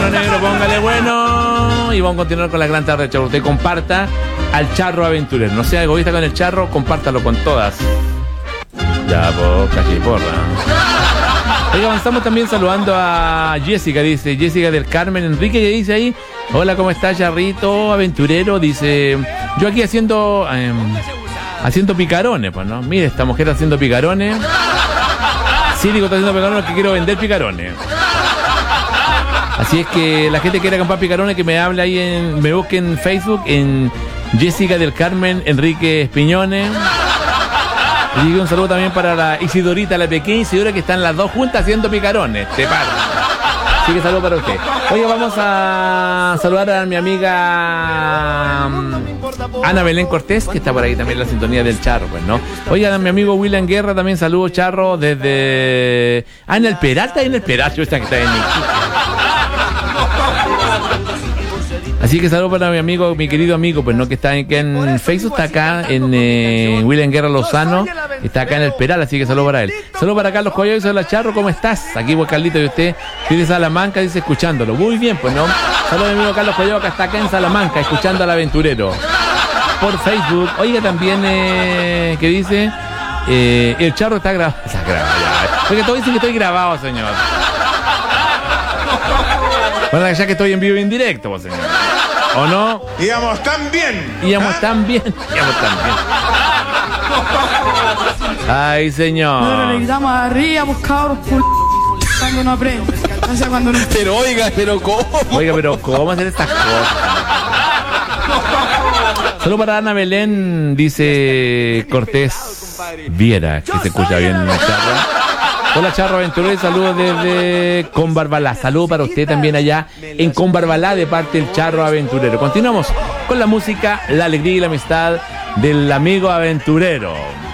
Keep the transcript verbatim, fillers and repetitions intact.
negro, póngale bueno. Y vamos a continuar con la gran tarde del charro. Usted comparta al charro aventurero. No sea egoísta con el charro, compártalo con todas. Ya, pues, cachiporra. Oiga, avanzamos también saludando a Jessica, dice Jessica del Carmen Enrique, que dice ahí: hola, ¿cómo estás, charrito aventurero? Dice, yo aquí haciendo eh, haciendo picarones, pues, ¿no? Mire, esta mujer haciendo picarones. Sí, digo, está haciendo picarones, que quiero vender picarones. Así es que la gente que quiera comprar picarones, que me hable ahí, en, me busque en Facebook, en Jessica del Carmen Enrique Espiñones. Y un saludo también para la Isidorita, la pequeña Isidora, que están las dos juntas haciendo picarones. Te paro. Así que saludo para usted. Oye, vamos a saludar a mi amiga Ana Belén Cortés, que está por ahí también en la sintonía del charro, pues, ¿no? Oye, a mi amigo William Guerra también saludo, charro, desde... Ah, en el Peralta, en el Peralta, esta que está en Iquique. Así que saludo para mi amigo, mi querido amigo, pues no, que está en, que en Facebook, está acá en eh, William Guerra Lozano, está acá en el Peral, así que saludo para él. Saludo para Carlos Coyo, dice: hola, charro, ¿cómo estás? Aquí vos, Carlito, y usted tiene Salamanca, dice, escuchándolo. Muy bien, pues, ¿no? Saludo a mi amigo Carlos Coyo, que está acá en Salamanca, escuchando al aventurero. Por Facebook. Oiga, también, eh, ¿qué dice? Eh, el charro está grabado. Está grabado ya. Porque todos dicen que estoy grabado, señor. Bueno, ya que estoy en vivo y en directo, pues, señor. ¿O no? Íbamos tan bien. Íbamos ¿eh? tan bien. Íbamos tan bien. Ay, señor. Nosotros le gritamos arriba, pues, cabros, cuando no aprende. O sea, cuando no... Pero oiga, pero ¿cómo? Oiga, pero ¿cómo hacer estas cosas? Solo para Ana Belén, dice Cortés Viera, que se escucha bien en la charla. Hola, charro aventurero, saludos desde Combarbalá. Saludos para usted también allá en Combarbalá, de parte del charro aventurero. Continuamos con la música, la alegría y la amistad del amigo aventurero.